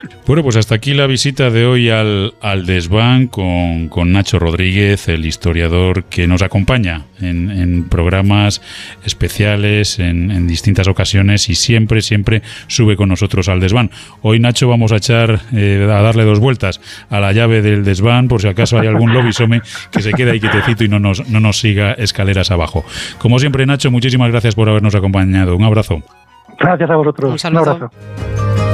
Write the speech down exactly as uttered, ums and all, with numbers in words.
Bueno, pues hasta aquí la visita de hoy al, al desván con, con Nacho Rodríguez, el historiador que nos acompaña en, en programas especiales, en, en distintas ocasiones y siempre, siempre sube con nosotros al desván. Hoy, Nacho, vamos a echar, eh, a darle dos vueltas a la llave del desván por si acaso hay algún lobisome que se quede ahí quietecito y no nos, no nos siga escaleras abajo. Como siempre, Nacho, muchísimas gracias por habernos acompañado. Un abrazo. Gracias a vosotros. Un saludo. Un abrazo.